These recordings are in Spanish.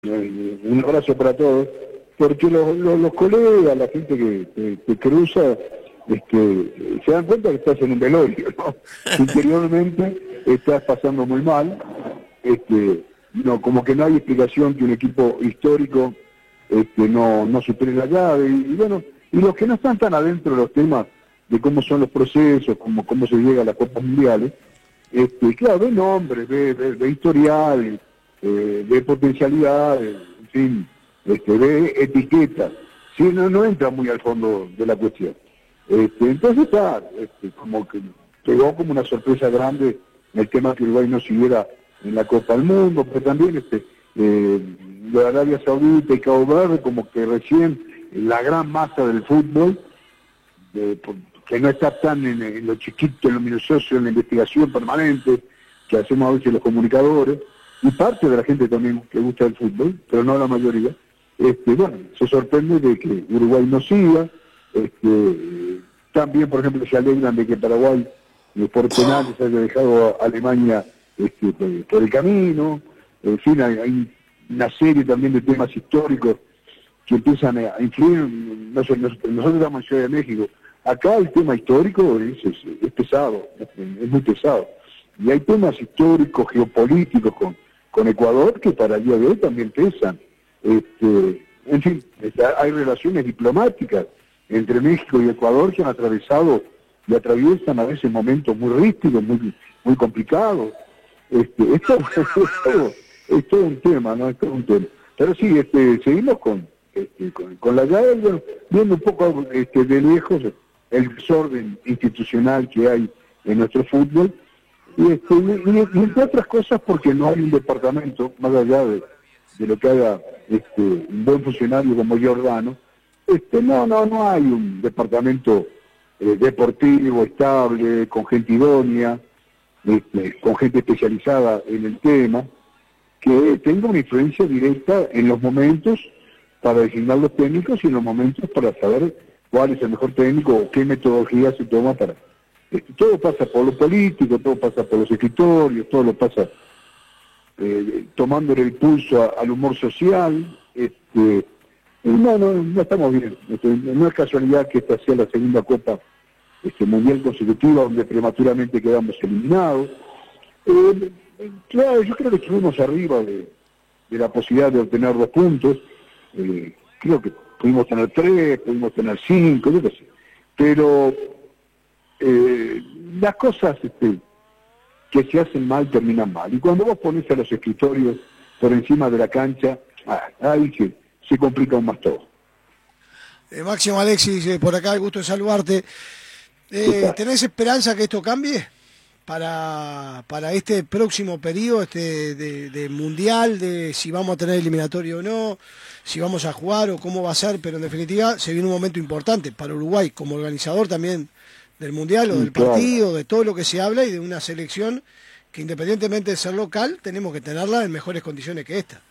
Un abrazo para todos, porque los colegas, la gente que cruza, se dan cuenta que estás en un velorio, ¿no? Interiormente estás pasando muy mal, no, como que no hay explicación que un equipo histórico no supere la llave, y bueno, y los que no están tan adentro de los temas de cómo son los procesos, cómo se llega a las Copas Mundiales, claro, ve nombres, ve historial, ve potencialidad, en fin, ve etiquetas, sí, no entra muy al fondo de la cuestión. Entonces está, como que pegó como una sorpresa grande el tema que Uruguay no siguiera en la Copa del Mundo, pero también lo de Arabia Saudita y Cabo Verde, como que recién la gran masa del fútbol, que no está tan en lo chiquito, en lo minucioso, en la investigación permanente que hacemos a veces los comunicadores, y parte de la gente también que gusta el fútbol, pero no la mayoría, bueno, se sorprende de que Uruguay no siga, también, por ejemplo, se alegran de que Paraguay por penales haya dejado a Alemania por el camino, en fin, hay una serie también de temas históricos que empiezan a influir. Nosotros estamos en Ciudad de México, acá el tema histórico es pesado, es muy pesado, y hay temas históricos, geopolíticos con Ecuador que para el día de hoy también pesan. En fin, hay relaciones diplomáticas entre México y Ecuador que han atravesado y atraviesan a veces momentos muy rígidos, muy complicados. Es todo un tema, ¿no? Es todo un tema. Pero sí, seguimos con la llave, bueno, viendo un poco de lejos el desorden institucional que hay en nuestro fútbol, y entre otras cosas porque no hay un departamento, más allá de lo que haga un buen funcionario como Giordano, no hay un departamento deportivo estable, con gente idónea, con gente especializada en el tema, que tenga una influencia directa en los momentos para designar los técnicos y en los momentos para saber cuál es el mejor técnico o qué metodología se toma para... todo pasa por lo político, todo pasa por los escritorios, todo lo pasa tomándole el pulso al humor social. No estamos bien. No es casualidad que esta sea la segunda Copa Mundial consecutiva donde prematuramente quedamos eliminados. Claro, yo creo que estuvimos arriba de la posibilidad de obtener 2 puntos. Creo que pudimos tener 3, pudimos tener 5, yo qué sé. Pero las cosas que se hacen mal terminan mal. Y cuando vos pones a los escritorios por encima de la cancha, ahí se complica aún más todo. Máximo Alexis, por acá, el gusto de saludarte. ¿Tenés esperanza que esto cambie para este próximo periodo de mundial, de si vamos a tener eliminatorio o no, si vamos a jugar o cómo va a ser? Pero en definitiva se viene un momento importante para Uruguay como organizador también del mundial o del partido, de todo lo que se habla, y de una selección que, independientemente de ser local, tenemos que tenerla en mejores condiciones que esta.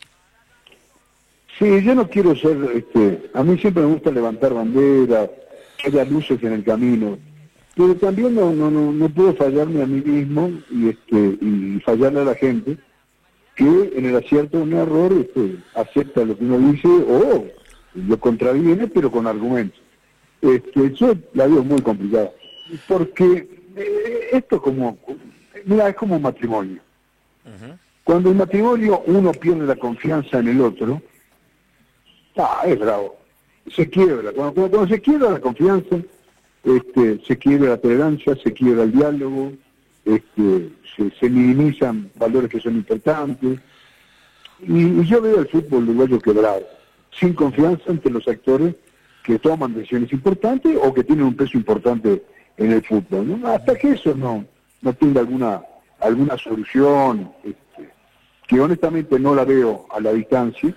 Sí, yo no quiero ser, a mí siempre me gusta levantar bandera, que haya luces en el camino, pero también no puedo fallarme a mí mismo y fallarle a la gente que en el acierto de un error acepta lo que uno dice o lo contraviene, pero con argumentos. Yo la veo muy complicada, porque esto es como un matrimonio. Uh-huh. Cuando en matrimonio uno pierde la confianza en el otro, es bravo, se quiebra. Cuando se quiebra la confianza, se quiebra la tolerancia, se quiebra el diálogo, se minimizan valores que son importantes, y yo veo el fútbol uruguayo quebrado, sin confianza entre los actores que toman decisiones importantes o que tienen un peso importante en el fútbol, ¿no? Hasta que eso no tenga alguna solución, que honestamente no la veo a la distancia.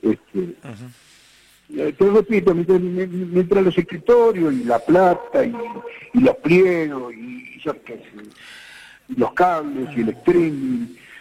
Te repito, mientras los escritorios y la plata y los pliegos y los cables y el streaming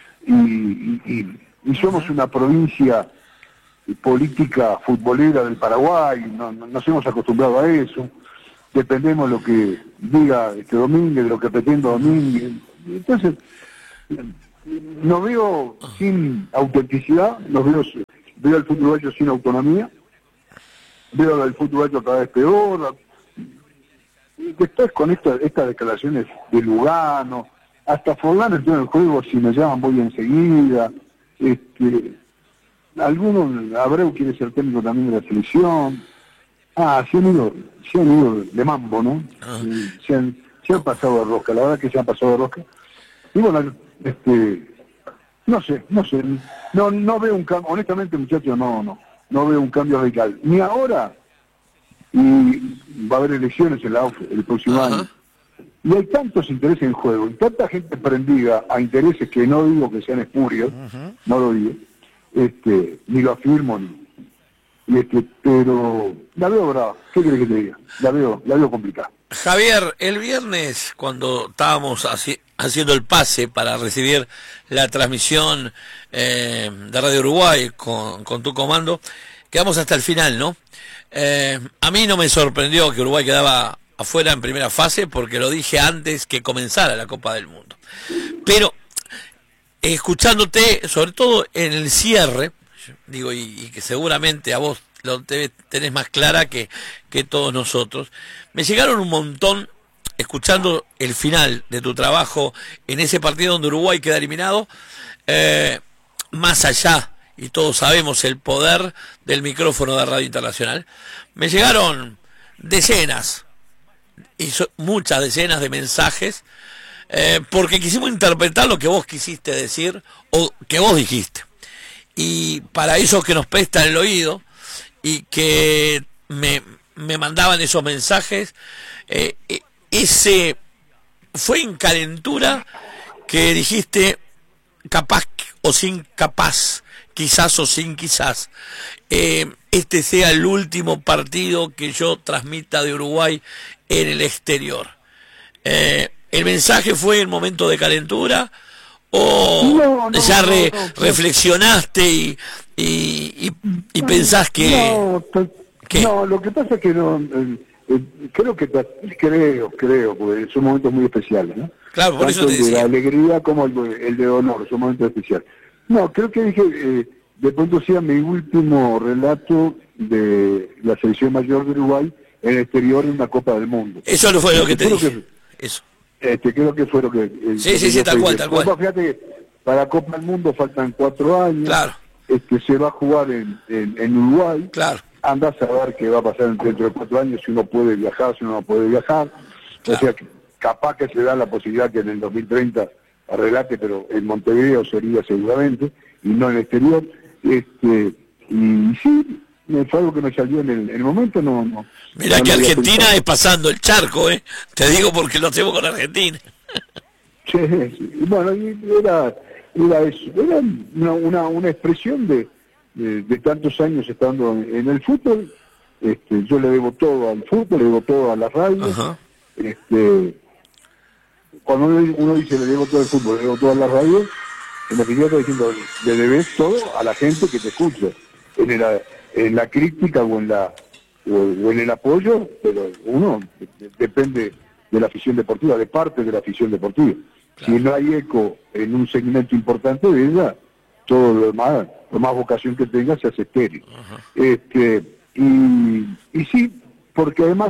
y somos una provincia política futbolera del Paraguay, nos hemos acostumbrado a eso, dependemos de lo que diga Domínguez, de lo que pretenda Domínguez. Entonces, nos veo sin autenticidad, veo el fútbol uruguayo sin autonomía, veo el fútbol uruguayo cada vez peor. Y después con estas declaraciones de Lugano, hasta Forlán entró en el juego, si me llaman voy enseguida. Algunos, Abreu quiere ser técnico también de la selección. Se han ido de mambo, ¿no? Se han pasado de rosca, la verdad que se han pasado de rosca. Y bueno, no sé, no veo un cambio, honestamente muchachos, no veo un cambio radical. Ni ahora, y va a haber elecciones en la AUF el próximo año. Y hay tantos intereses en juego, y tanta gente prendida a intereses que no digo que sean espurios, no lo digo, ni lo afirmo, pero la veo brava. ¿Qué querés que te diga? La veo complicada. Javier, el viernes cuando estábamos haciendo el pase para recibir la transmisión de Radio Uruguay con tu comando, quedamos hasta el final, ¿no? A mí no me sorprendió que Uruguay quedaba afuera en primera fase porque lo dije antes que comenzara la Copa del Mundo. Pero escuchándote, sobre todo en el cierre, digo, y que seguramente a vos lo tenés más clara que todos nosotros, me llegaron un montón, escuchando el final de tu trabajo en ese partido donde Uruguay queda eliminado, más allá, y todos sabemos el poder del micrófono de Radio Internacional, me llegaron decenas, muchas decenas de mensajes, porque quisimos interpretar lo que vos quisiste decir, o que vos dijiste. Y para eso que nos prestan el oído y que me mandaban esos mensajes, ese fue en calentura que dijiste capaz o sin capaz, quizás o sin quizás, este sea el último partido que yo transmita de Uruguay en el exterior. ¿El mensaje fue en momento de calentura o ya reflexionaste y pensás que... No, lo que pasa es que creo, porque son momentos muy especiales, ¿no? Claro, por tanto eso te el de decía. la alegría como el de honor, son momentos especiales. No, creo que dije, de pronto sea mi último relato de la selección mayor de Uruguay en el exterior en una Copa del Mundo. Eso no fue lo que te dije. Eso. Creo que fue lo que... Sí, tal cual. Fíjate que para la Copa del Mundo faltan 4 años. Claro. Se va a jugar en Uruguay. Claro. Andás a ver qué va a pasar dentro de 4 años, si uno puede viajar, si uno no puede viajar. Claro. O sea, capaz que se da la posibilidad que en el 2030 arreglate, pero en Montevideo sería seguramente, y no en el exterior. Y sí, fue algo que me salió en el momento, no. Mira que Argentina es pasando el charco, te digo porque lo hacemos con Argentina. Sí. Bueno, era eso, era una expresión de tantos años estando en el fútbol. Yo le debo todo al fútbol, le debo todo a la radio. Ajá. Cuando uno dice le debo todo al fútbol, le debo todo a la radio, en definitiva está diciendo le debes todo a la gente que te escucha, en la crítica o en el apoyo, pero uno depende de la afición deportiva, de parte de la afición deportiva. Claro. Si no hay eco en un segmento importante de ella, todo lo demás, por más vocación que tenga, se hace estéril. Y sí, porque además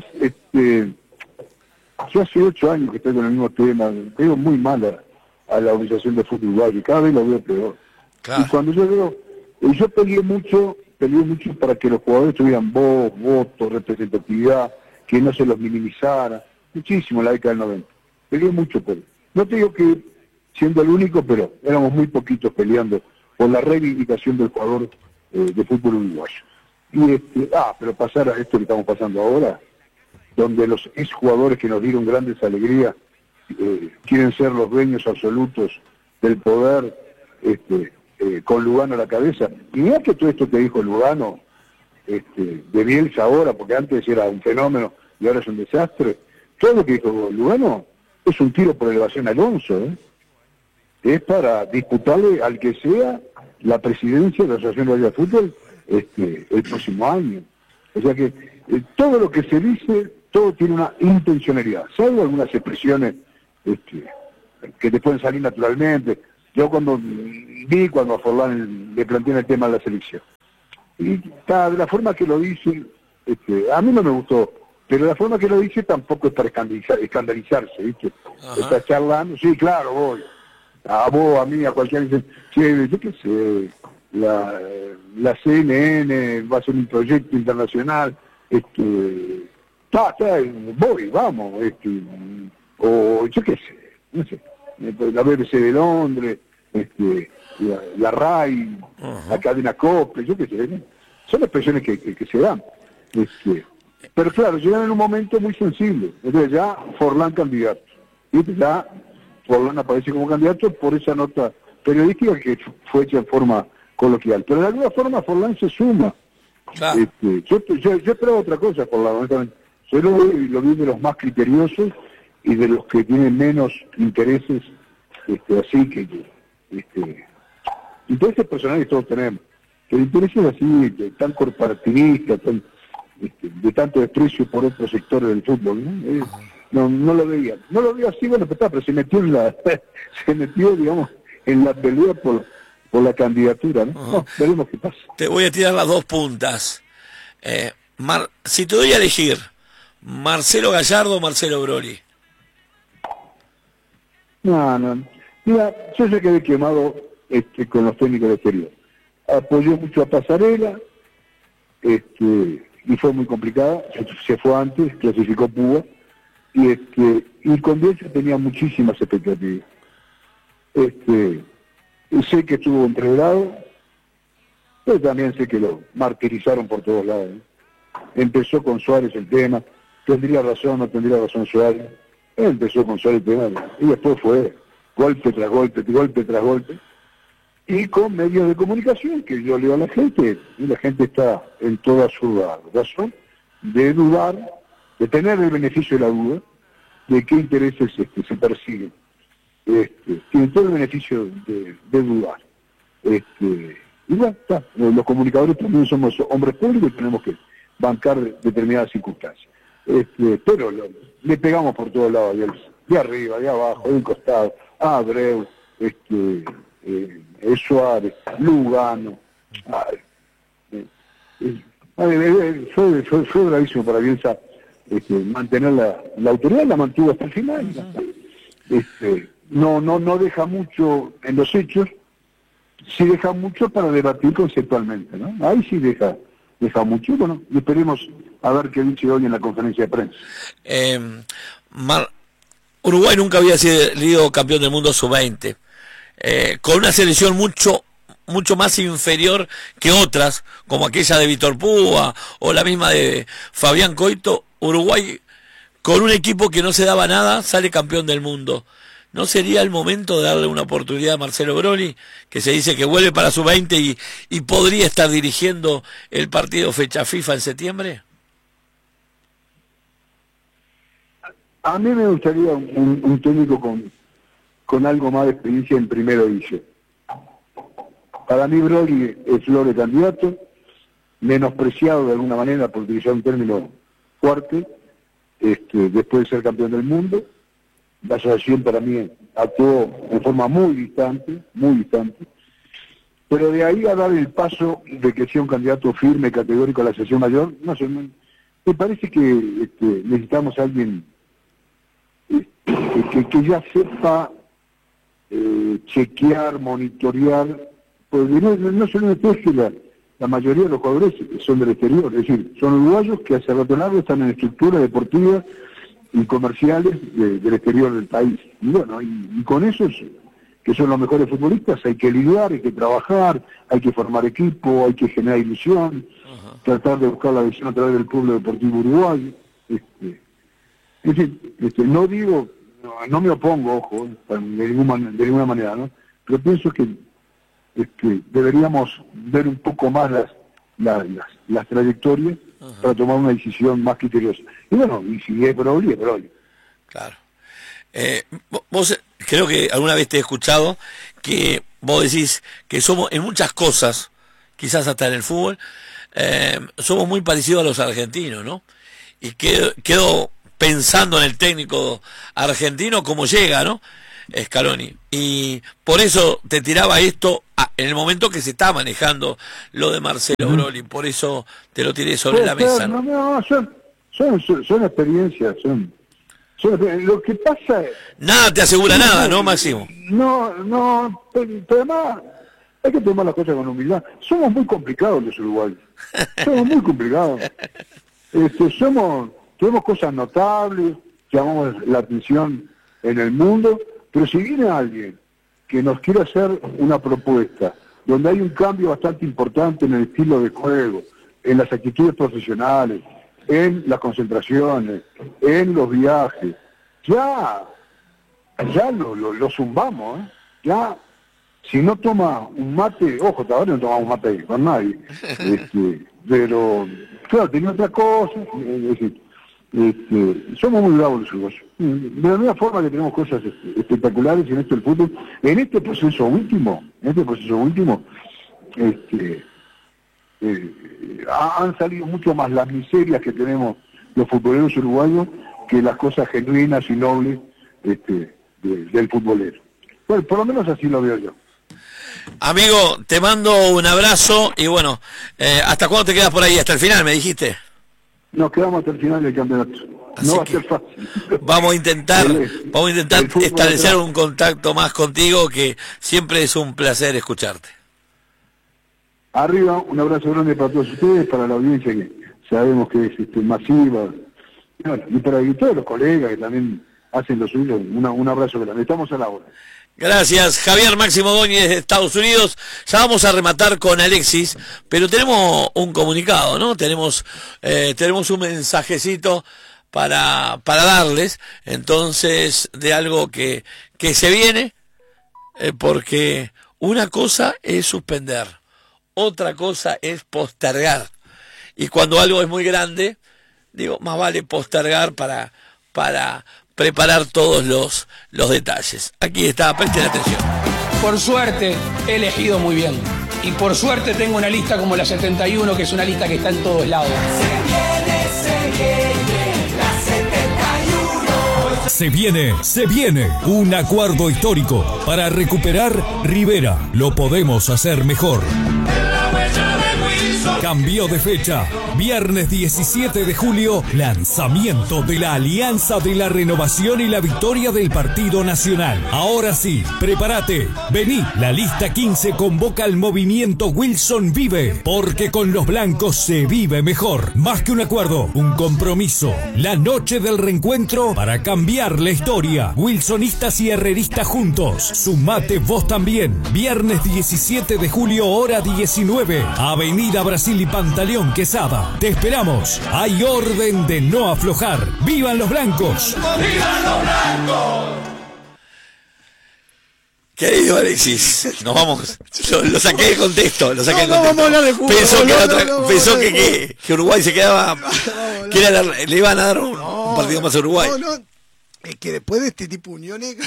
yo hace 8 años que estoy con el mismo tema, veo muy mal a la organización de fútbol uruguayo, y cada vez lo veo peor. Claro. Y cuando yo veo, yo peleé mucho para que los jugadores tuvieran voz, voto, representatividad, que no se los minimizara, muchísimo en la década del 90. Peleé mucho por eso. No te digo que siendo el único, pero éramos muy poquitos peleando por la reivindicación del jugador de fútbol uruguayo. Y pero pasar a esto que estamos pasando ahora, donde los exjugadores que nos dieron grandes alegrías quieren ser los dueños absolutos del poder, con Lugano a la cabeza. Y mira que todo esto que dijo Lugano, de Bielsa ahora, porque antes era un fenómeno y ahora es un desastre, todo lo que dijo Lugano es un tiro por elevación a Alonso, es para disputarle al que sea la presidencia de la Asociación Uruguaya de Fútbol el próximo año. O sea que todo lo que se dice, todo tiene una intencionalidad, salvo algunas expresiones que te pueden salir naturalmente. yo cuando a Forlán le planteé el tema de la selección. Y de la forma que lo dice, a mí no me gustó, pero la forma que lo dice tampoco es para escandalizarse, ¿viste? Está charlando, sí, claro, voy. A vos, a mí, a cualquiera, dicen, che, yo qué sé, la CNN va a ser un proyecto internacional, voy, vamos, o yo qué sé, no sé, la BBC de Londres, la RAI, la cadena COPE, yo qué sé, ¿no? Son expresiones que se dan. Pero claro, llegan en un momento muy sensible, entonces ya Forlán candidato, ¿viste? Ya Forlán aparece como candidato por esa nota periodística que fue hecha en forma coloquial, pero de alguna forma Forlán se suma. Claro. Yo esperaba otra cosa, Forlán, honestamente. Yo lo vi de los más criteriosos y de los que tienen menos intereses, así que intereses personales todos tenemos, pero intereses así, tan corporativistas, de tanto desprecio por otros sectores del fútbol, ¿no? No lo veía así, bueno, pero se metió digamos, en la pelea por la candidatura, ¿no? Veremos qué pasa. Te voy a tirar las dos puntas. Si te doy a elegir, Marcelo Gallardo o Marcelo Broli. No. Mira, yo ya quedé quemado con los técnicos de exterior. Apoyó mucho a Pasarela, y fue muy complicada, se fue antes, clasificó Púa, y con Bielsa tenía muchísimas expectativas. Sé que estuvo entreverado, pero también sé que lo martirizaron por todos lados, ¿no? Empezó con Suárez el tema, tendría razón, no tendría razón Suárez, empezó con Suárez el tema, y después fue golpe tras golpe, golpe tras golpe, y con medios de comunicación que yo leo a la gente, y la gente está en toda su razón de dudar, de tener el beneficio de la duda, de qué intereses se persiguen. Tienen todo el beneficio de dudar. Y bueno, los comunicadores también somos hombres públicos y tenemos que bancar determinadas circunstancias. Pero le pegamos por todos lados, de arriba, de abajo, de un costado, a Abreu, Suárez, Lugano. Fue bravísimo para Bielsa mantener la autoridad, la mantuvo hasta el final. No deja mucho en los hechos, sí deja mucho para debatir conceptualmente, ¿no? Ahí sí deja mucho. Bueno, y esperemos a ver qué dice hoy en la conferencia de prensa. Uruguay nunca había sido campeón del mundo sub-20, con una selección mucho más inferior que otras, como aquella de Vítor Púa o la misma de Fabián Coito. Uruguay, con un equipo que no se daba nada, sale campeón del mundo. ¿No sería el momento de darle una oportunidad a Marcelo Broli, que se dice que vuelve para sub-20 y podría estar dirigiendo el partido fecha FIFA en septiembre? A mí me gustaría un técnico con algo más de experiencia en primera división. Para mí Broli es flor de candidato, menospreciado de alguna manera, por utilizar un término fuerte, después de ser campeón del mundo. La asociación para mí actuó en forma muy distante, pero de ahí a dar el paso de que sea un candidato firme, categórico a la selección mayor, no sé, me parece que necesitamos a alguien que ya sepa chequear, monitorear, porque no solamente es que la mayoría de los jugadores son del exterior, es decir, son uruguayos que hace rato largo están en estructuras deportivas y comerciales del exterior del país. Y bueno, y con esos, que son los mejores futbolistas, hay que lidiar, hay que trabajar, hay que formar equipo, hay que generar ilusión, tratar de buscar la visión a través del pueblo deportivo uruguayo. Es decir, no digo, no me opongo, ojo, de ninguna manera, ¿no? Pero pienso que deberíamos ver un poco más las trayectorias para tomar una decisión más criteriosa. Y bueno, y si es Broli, es Broli. Claro. Vos, creo que alguna vez te he escuchado que vos decís que somos en muchas cosas, quizás hasta en el fútbol, somos muy parecidos a los argentinos, ¿no? Y quedo pensando en el técnico argentino, cómo llega, ¿no? Scaloni. Y por eso te tiraba esto en el momento que se está manejando lo de Marcelo Broly. Por eso te lo tiré sobre la mesa. No, son experiencias, lo que pasa es... Nada te asegura nada, ¿no, Máximo? No, pero además hay que tomar las cosas con humildad. Somos muy complicados los uruguayos. Somos muy complicados. Tenemos cosas notables, llamamos la atención en el mundo, pero si viene alguien que nos quiere hacer una propuesta donde hay un cambio bastante importante en el estilo de juego, en las actitudes profesionales, en las concentraciones, en los viajes, ya lo zumbamos, ¿eh? Ya, si no toma un mate, ojo, todavía no tomamos mate con nadie, pero claro, tenía otra cosa, es decir, somos muy bravos los uruguayos. De la misma forma que tenemos cosas espectaculares en esto del fútbol, en este proceso último, han salido mucho más las miserias que tenemos los futboleros uruguayos que las cosas genuinas y nobles del futbolero. Bueno, por lo menos así lo veo yo. Amigo, te mando un abrazo y bueno, ¿hasta cuándo te quedas por ahí? ¿Hasta el final, me dijiste? Nos quedamos hasta el final del campeonato. Así no va a ser fácil. Vamos a intentar establecer un contacto más contigo, que siempre es un placer escucharte. Arriba, un abrazo grande para todos ustedes, para la audiencia que sabemos que es masiva, y para todos los colegas que también hacen lo suyo, un abrazo grande. Estamos a la hora. Gracias, Javier Máximo Doñez de Estados Unidos. Ya vamos a rematar con Alexis, pero tenemos un comunicado, ¿no? Tenemos un mensajecito para darles, entonces, de algo que se viene, porque una cosa es suspender, otra cosa es postergar. Y cuando algo es muy grande, digo, más vale postergar para preparar todos los detalles. Aquí está, presten atención. Por suerte he elegido muy bien. Y por suerte tengo una lista como la 71, que es una lista que está en todos lados. Se viene la 71. Se viene un acuerdo histórico para recuperar Rivera. Lo podemos hacer mejor. Cambió de fecha. Viernes 17 de julio, lanzamiento de la Alianza de la Renovación y la victoria del Partido Nacional. Ahora sí, prepárate. Vení, la lista 15 convoca al movimiento Wilson Vive, porque con los blancos se vive mejor. Más que un acuerdo, un compromiso. La noche del reencuentro para cambiar la historia. Wilsonistas y herreristas juntos. Sumate vos también. Viernes 17 de julio, hora 19. Avenida Brasil y Pantaleón Quesada. Te esperamos. Hay orden de no aflojar. ¡Vivan los blancos! ¡Vivan los blancos! Querido Alexis, nos vamos. Lo saqué de contexto. Lo saqué de contexto. Vamos a hablar de fútbol. Pensó que Uruguay se quedaba. Le iban a dar un partido más a Uruguay. Es que después de este tipo de uniones.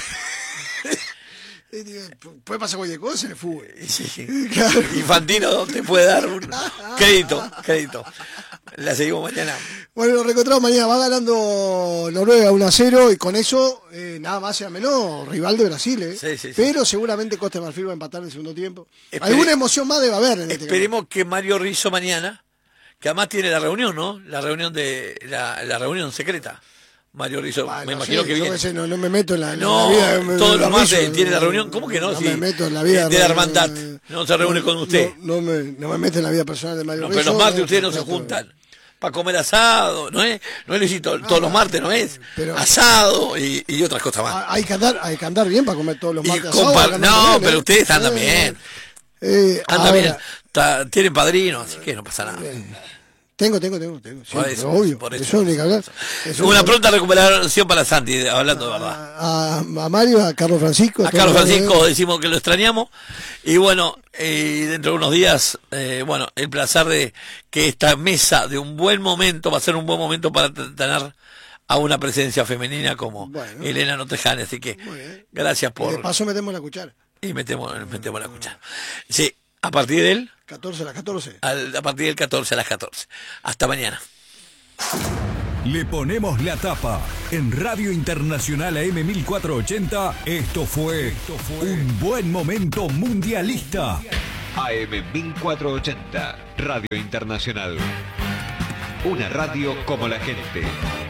Puede pasar cualquier cosa en el fútbol. Sí. Claro. Infantino te puede dar un crédito. La seguimos mañana. Bueno, lo reencontramos mañana. Va ganando Noruega 1-0 y con eso, nada más sea menos, rival de Brasil. Sí. Pero seguramente Costa de Marfil va a empatar en el segundo tiempo. Alguna emoción más debe haber en este Esperemos que Mario Rizzo mañana, que además tiene la reunión, ¿no? La reunión la reunión secreta. Mario Rizzo, me imagino que viene. No me meto en la vida. Todos los martes tiene la reunión. ¿Cómo que no? No me meto en la vida de la hermandad. No se reúne con usted. No me meto en la vida personal de Mario Rizzo. Pero los martes ustedes no se juntan para comer asado, ¿no es? No es Luisito, todos los martes, ¿no es? Pero asado y otras cosas más. Hay que andar bien para comer todos los martes asado. No, pero ustedes andan bien. Andan bien. Tienen padrino, así que no pasa nada. Tengo. Sí, obvio. Por eso. Una pronta recuperación para Santi, hablando de verdad. A Mario, a Carlos Francisco. A Carlos Francisco decimos que lo extrañamos. Y bueno, dentro de unos días, el placer de que esta mesa de un buen momento va a ser un buen momento para tener a una presencia femenina como Elena Notejane. Así que gracias por... Y de paso metemos la cuchara. Y metemos la cuchara. Sí, a partir del... 14 a las 14. A partir del 14 a las 14. Hasta mañana. Le ponemos la tapa. En Radio Internacional AM 1480, esto fue un buen momento mundialista. AM 1480, Radio Internacional. Una radio como la gente.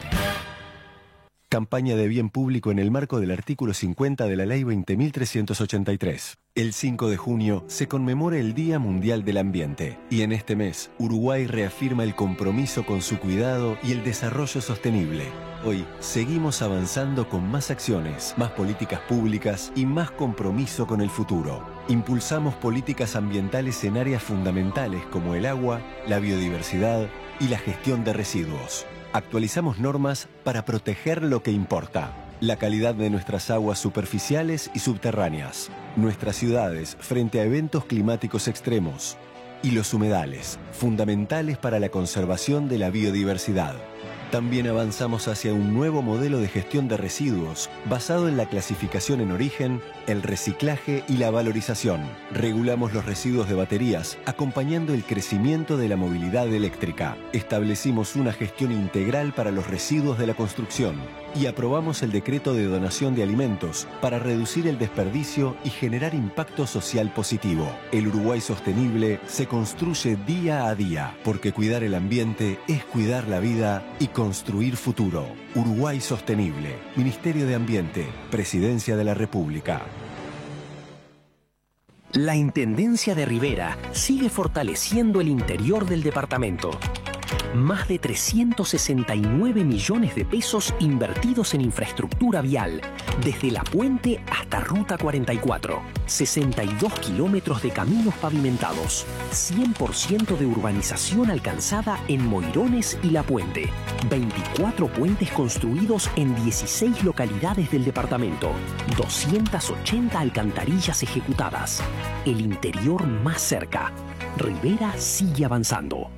Campaña de bien público en el marco del artículo 50 de la Ley 20.383. El 5 de junio se conmemora el Día Mundial del Ambiente y en este mes Uruguay reafirma el compromiso con su cuidado y el desarrollo sostenible. Hoy seguimos avanzando con más acciones, más políticas públicas y más compromiso con el futuro. Impulsamos políticas ambientales en áreas fundamentales como el agua, la biodiversidad y la gestión de residuos. Actualizamos normas para proteger lo que importa: la calidad de nuestras aguas superficiales y subterráneas, nuestras ciudades frente a eventos climáticos extremos y los humedales, fundamentales para la conservación de la biodiversidad. También avanzamos hacia un nuevo modelo de gestión de residuos basado en la clasificación en origen, el reciclaje y la valorización. Regulamos los residuos de baterías, acompañando el crecimiento de la movilidad eléctrica. Establecimos una gestión integral para los residuos de la construcción y aprobamos el decreto de donación de alimentos para reducir el desperdicio y generar impacto social positivo. El Uruguay sostenible se construye día a día, porque cuidar el ambiente es cuidar la vida y construir futuro. Uruguay sostenible. Ministerio de Ambiente. Presidencia de la República. La Intendencia de Rivera sigue fortaleciendo el interior del departamento. Más de 369 millones de pesos invertidos en infraestructura vial, desde La Puente hasta Ruta 44. 62 kilómetros de caminos pavimentados. 100% de urbanización alcanzada en Moirones y La Puente. 24 puentes construidos en 16 localidades del departamento. 280 alcantarillas ejecutadas. El interior más cerca. Rivera sigue avanzando.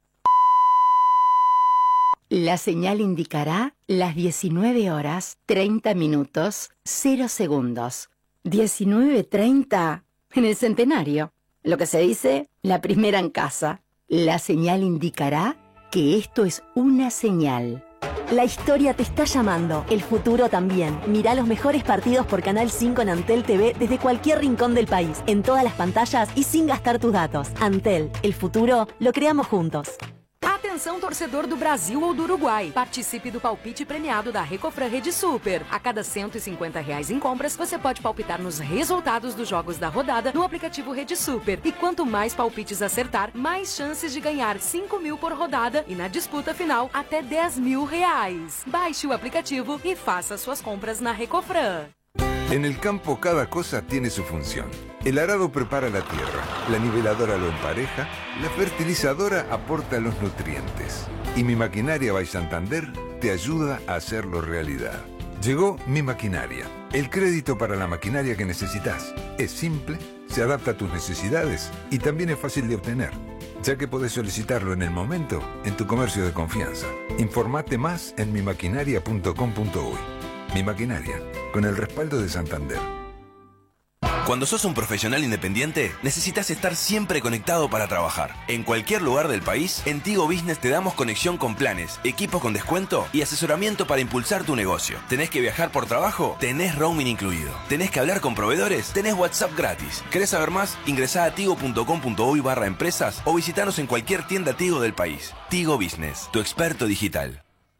La señal indicará las 19 horas, 30 minutos, 0 segundos. 19:30 en el centenario. Lo que se dice, la primera en casa. La señal indicará que esto es una señal. La historia te está llamando, el futuro también. Mirá los mejores partidos por Canal 5 en Antel TV desde cualquier rincón del país, en todas las pantallas y sin gastar tus datos. Antel, el futuro lo creamos juntos. Atenção, torcedor do Brasil ou do Uruguai. Participe do palpite premiado da Recofran Rede Super. A cada R$150 em compras, você pode palpitar nos resultados dos jogos da rodada no aplicativo Rede Super. E quanto mais palpites acertar, mais chances de ganhar 5 mil por rodada e na disputa final, até R$10 mil. Baixe o aplicativo e faça suas compras na Recofran. En el campo cada cosa tiene su función. El arado prepara la tierra, la niveladora lo empareja, la fertilizadora aporta los nutrientes. Y Mi Maquinaria by Santander te ayuda a hacerlo realidad. Llegó Mi Maquinaria, el crédito para la maquinaria que necesitas. Es simple, se adapta a tus necesidades y también es fácil de obtener, ya que podés solicitarlo en el momento en tu comercio de confianza. Informate más en mimaquinaria.com.uy. Mi Maquinaria, con el respaldo de Santander. Cuando sos un profesional independiente, necesitas estar siempre conectado para trabajar. En cualquier lugar del país, en Tigo Business te damos conexión con planes, equipos con descuento y asesoramiento para impulsar tu negocio. ¿Tenés que viajar por trabajo? Tenés roaming incluido. ¿Tenés que hablar con proveedores? Tenés WhatsApp gratis. ¿Querés saber más? Ingresá a tigo.com.uy/empresas o visitanos en cualquier tienda Tigo del país. Tigo Business, tu experto digital.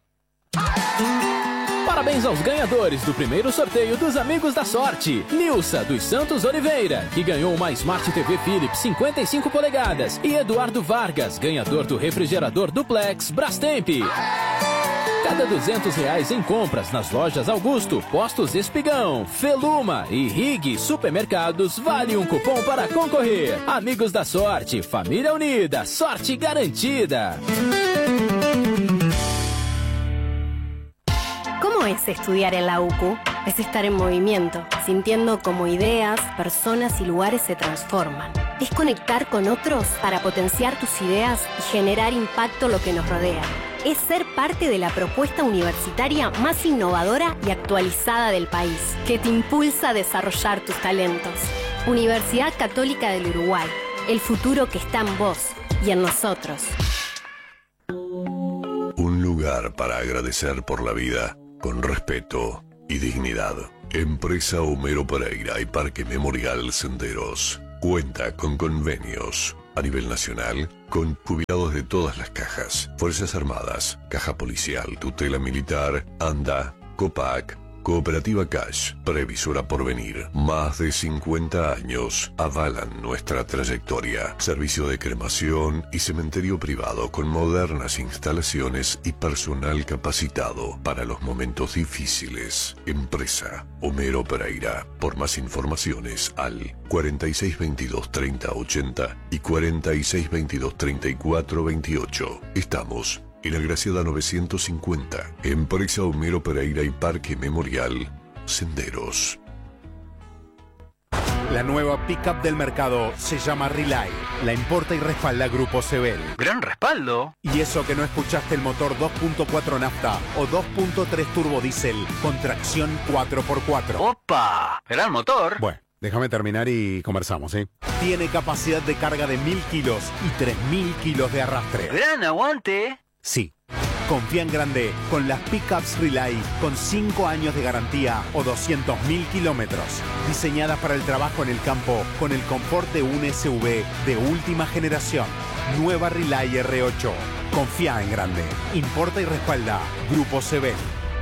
Parabéns aos ganhadores do primeiro sorteio dos Amigos da Sorte. Nilsa dos Santos Oliveira, que ganhou uma Smart TV Philips 55 polegadas. E Eduardo Vargas, ganhador do refrigerador Duplex Brastemp. Cada R$200 em compras nas lojas Augusto, Postos Espigão, Feluma e Rig Supermercados vale um cupom para concorrer. Amigos da Sorte, família unida, sorte garantida. ¿Cómo es estudiar en la UCU? Es estar en movimiento, sintiendo cómo ideas, personas y lugares se transforman. Es conectar con otros para potenciar tus ideas y generar impacto en lo que nos rodea. Es ser parte de la propuesta universitaria más innovadora y actualizada del país, que te impulsa a desarrollar tus talentos. Universidad Católica del Uruguay, el futuro que está en vos y en nosotros. Un lugar lugar para agradecer por la vida con respeto y dignidad. Empresa Homero Pereira y Parque Memorial Senderos cuenta con convenios a nivel nacional con jubilados de todas las cajas: Fuerzas Armadas, Caja Policial, Tutela Militar, ANDA, COPAC, Cooperativa Cash, Previsora Porvenir. Más de 50 años avalan nuestra trayectoria. Servicio de cremación y cementerio privado con modernas instalaciones y personal capacitado para los momentos difíciles. Empresa Homero Pereira. Por más informaciones al 4622-3080 y 4622-3428. Estamos en Agraciada 950, Empresa Homero Pereira y Parque Memorial Senderos. La nueva pickup del mercado se llama Relay. La importa y respalda Grupo Sebel. ¡Gran respaldo! Y eso que no escuchaste el motor 2.4 nafta o 2.3 turbo diésel con tracción 4x4. ¡Opa! ¡Gran motor! Bueno, déjame terminar y conversamos, ¿eh? Tiene capacidad de carga de 1000 kilos y 3000 kilos de arrastre. ¡Gran aguante! Sí. Confía en grande con las pickups Relay con 5 años de garantía o 200.000 kilómetros. Diseñadas para el trabajo en el campo con el confort de un SUV de última generación. Nueva Relay R8. Confía en grande. Importa y respalda Grupo Sebel.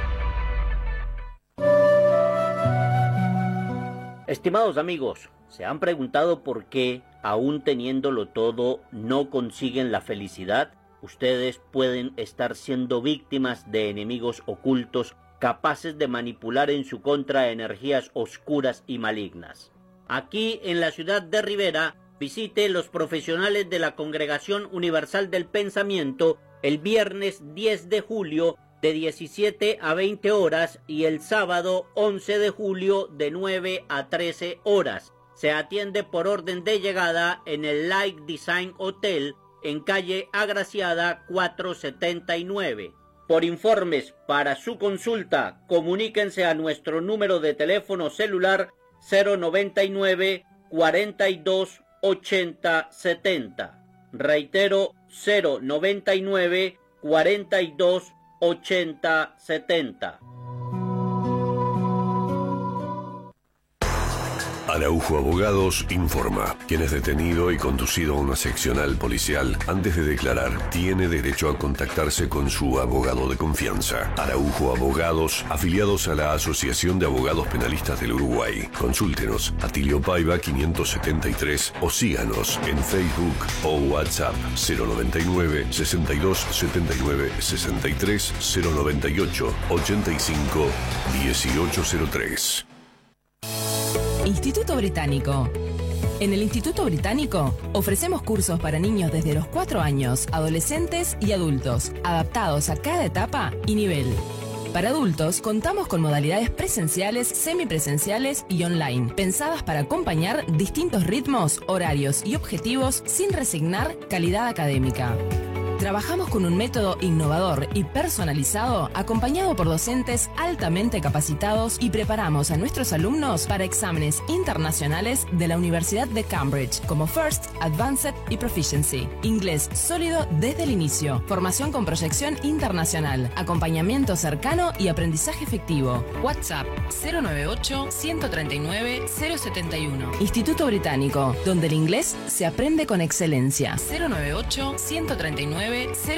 Estimados amigos, ¿se han preguntado por qué, aún teniéndolo todo, no consiguen la felicidad? Ustedes pueden estar siendo víctimas de enemigos ocultos capaces de manipular en su contra energías oscuras y malignas. Aquí en la ciudad de Rivera, visite los profesionales de la Congregación Universal del Pensamiento el viernes 10 de julio de 17 a 20 horas y el sábado 11 de julio de 9 a 13 horas. Se atiende por orden de llegada en el Light Design Hotel en calle Agraciada 479. Por informes para su consulta, comuníquense a nuestro número de teléfono celular 099 42 80 70. Reitero, 099 42 80 70. Araujo Abogados informa. Quien es detenido y conducido a una seccional policial antes de declarar tiene derecho a contactarse con su abogado de confianza. Araujo Abogados, afiliados a la Asociación de Abogados Penalistas del Uruguay. Consúltenos a Tilio Paiva 573 o síganos en Facebook o WhatsApp 099 62 79 63 098 85 1803. Instituto Británico. En el Instituto Británico ofrecemos cursos para niños desde los 4 años, adolescentes y adultos, adaptados a cada etapa y nivel. Para adultos contamos con modalidades presenciales, semipresenciales y online, pensadas para acompañar distintos ritmos, horarios y objetivos sin resignar calidad académica. Trabajamos con un método innovador y personalizado, acompañado por docentes altamente capacitados, y preparamos a nuestros alumnos para exámenes internacionales de la Universidad de Cambridge, como First, Advanced y Proficiency. Inglés sólido desde el inicio, formación con proyección internacional, acompañamiento cercano y aprendizaje efectivo. WhatsApp 098-139-071. Instituto Británico, donde el inglés se aprende con excelencia. 098-139-071.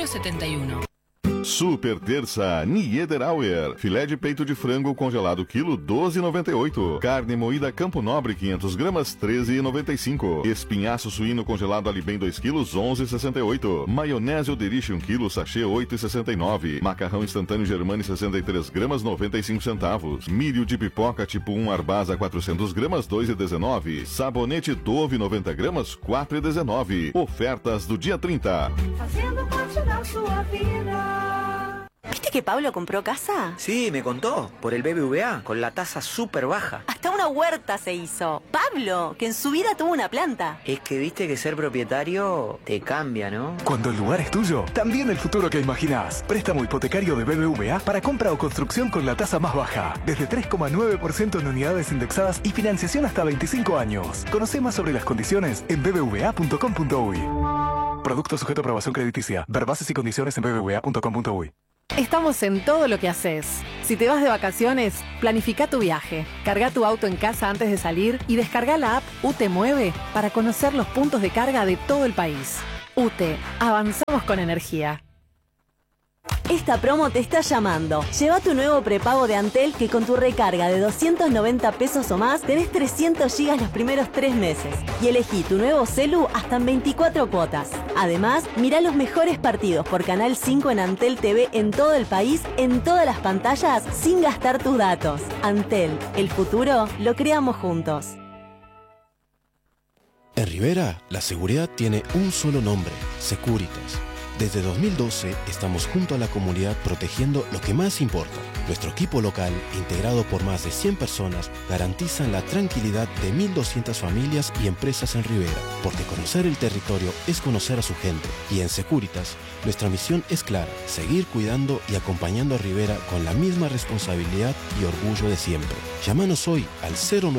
Super terça Niederauer. Filé de peito de frango congelado quilo 12,98. Carne moída Campo Nobre 500 gramas 13,95. Espinhaço suíno congelado Alibem 2 quilos 11,68. Maionese Oderich 1 quilo sachê 8,69. Macarrão instantâneo Germani 63 gramas 95 centavos. Milho de pipoca tipo 1 Arbasa 400 gramas 2,19. Sabonete Dove 90 gramas 4,19. Ofertas do dia 30. Fazendo parte da sua vida. ¿Viste que Pablo compró casa? Sí, me contó, por el BBVA, con la tasa súper baja. Hasta una huerta se hizo. Pablo, que en su vida tuvo una planta. Es que viste que ser propietario te cambia, ¿no? Cuando el lugar es tuyo, también el futuro que imaginás. Préstamo hipotecario de BBVA para compra o construcción con la tasa más baja. Desde 3,9% en unidades indexadas y financiación hasta 25 años. Conoce más sobre las condiciones en bbva.com.uy. Producto sujeto a aprobación crediticia. Ver bases y condiciones en bbva.com.uy. Estamos en todo lo que haces. Si te vas de vacaciones, planifica tu viaje. Carga tu auto en casa antes de salir y descarga la app UTE Mueve para conocer los puntos de carga de todo el país. UTE, avanzamos con energía. Esta promo te está llamando. Lleva tu nuevo prepago de Antel que con tu recarga de 290 pesos o más tenés 300 gigas los primeros 3 meses. Y elegí tu nuevo celu hasta en 24 cuotas. Además, mirá los mejores partidos por Canal 5 en Antel TV en todo el país, en todas las pantallas, sin gastar tus datos. Antel, el futuro lo creamos juntos. En Rivera, la seguridad tiene un solo nombre, Securitas. Desde 2012 estamos junto a la comunidad protegiendo lo que más importa. Nuestro equipo local, integrado por más de 100 personas, garantizan la tranquilidad de 1.200 familias y empresas en Rivera, porque conocer el territorio es conocer a su gente. Y en Securitas, nuestra misión es clara, seguir cuidando y acompañando a Rivera con la misma responsabilidad y orgullo de siempre. Llámanos hoy al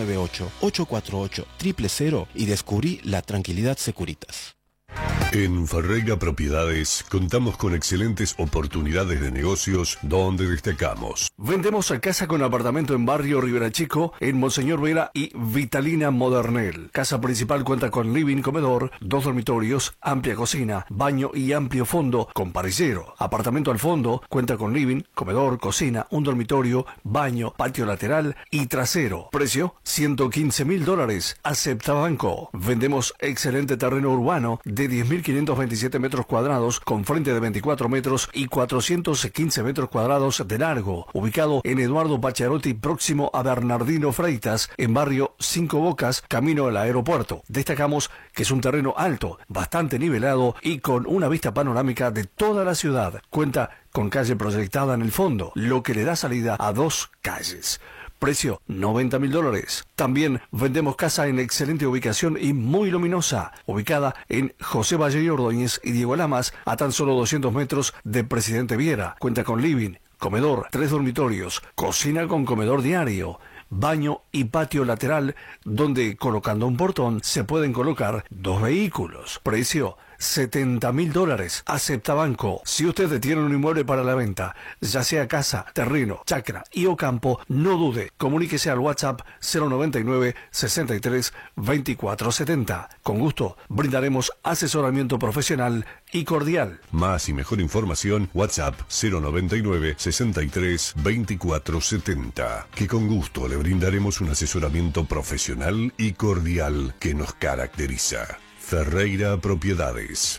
098-848-000 y descubrí la tranquilidad Securitas. En Ferreira Propiedades contamos con excelentes oportunidades de negocios donde destacamos. Vendemos a casa con apartamento en barrio Rivera Chico, en Monseñor Vera y Vitalina Modernel. Casa principal cuenta con living, comedor, 2 dormitorios, amplia cocina, baño y amplio fondo con parrillero. Apartamento al fondo cuenta con living, comedor, cocina, un dormitorio, baño, patio lateral y trasero. Precio $115.000. Acepta banco. Vendemos excelente terreno urbano de 10.527 metros cuadrados con frente de 24 metros y 415 metros cuadrados de largo, ubicado en Eduardo Pacharotti, próximo a Bernardino Freitas, en barrio Cinco Bocas, camino al aeropuerto. Destacamos que es un terreno alto, bastante nivelado y con una vista panorámica de toda la ciudad. Cuenta con calle proyectada en el fondo, lo que le da salida a 2 calles. Precio $90.000. También vendemos casa en excelente ubicación y muy luminosa, ubicada en José Valle y Ordóñez y Diego Lamas, a tan solo 200 metros de Presidente Viera. Cuenta con living, comedor, 3 dormitorios, cocina con comedor diario, baño y patio lateral, donde colocando un portón se pueden colocar 2 vehículos. Precio $70.000. Acepta banco. Si usted tiene un inmueble para la venta, ya sea casa, terreno, chacra y o campo, no dude. Comuníquese al WhatsApp 099 63 24 70. Con gusto brindaremos asesoramiento profesional y cordial. Más y mejor información, WhatsApp 099 63 24 70. Que con gusto le brindaremos un asesoramiento profesional y cordial que nos caracteriza. Ferreira Propiedades.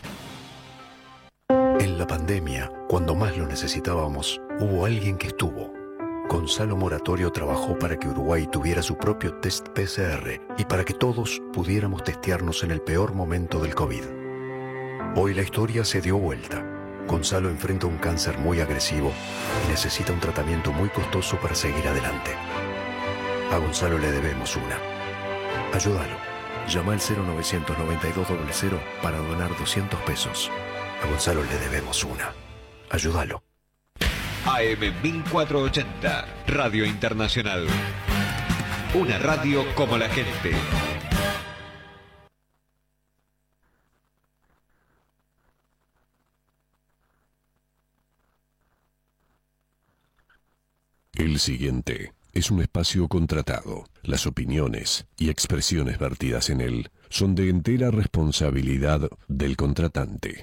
En la pandemia, cuando más lo necesitábamos, hubo alguien que estuvo. Gonzalo Moratorio trabajó para que Uruguay tuviera su propio test PCR y para que todos pudiéramos testearnos en el peor momento del COVID. Hoy la historia se dio vuelta. Gonzalo enfrenta un cáncer muy agresivo y necesita un tratamiento muy costoso para seguir adelante. A Gonzalo le debemos una. Ayúdalo. Llama al 099200 para donar 200 pesos. A Gonzalo le debemos una. Ayúdalo. AM 1480, Radio Internacional. Una radio como la gente. El siguiente es un espacio contratado. Las opiniones y expresiones vertidas en él son de entera responsabilidad del contratante.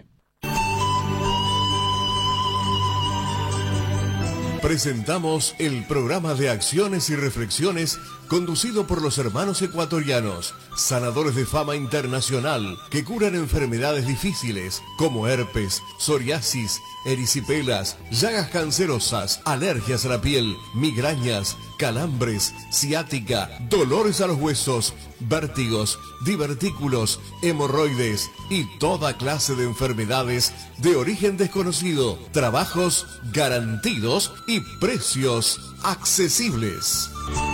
Presentamos el programa de acciones y reflexiones conducido por los hermanos ecuatorianos, sanadores de fama internacional que curan enfermedades difíciles como herpes, psoriasis, erisipelas, llagas cancerosas, alergias a la piel, migrañas, calambres, ciática, dolores a los huesos, vértigos, divertículos, hemorroides y toda clase de enfermedades de origen desconocido. Trabajos garantidos y precios accesibles.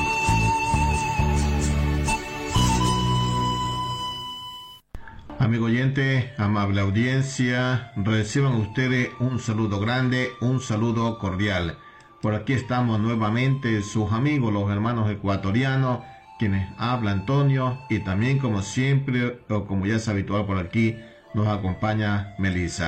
Amigo oyente, amable audiencia, reciban ustedes un saludo grande, un saludo cordial. Por aquí estamos nuevamente sus amigos, los hermanos ecuatorianos, quienes habla Antonio, y también como siempre, o como ya es habitual por aquí, nos acompaña Melissa.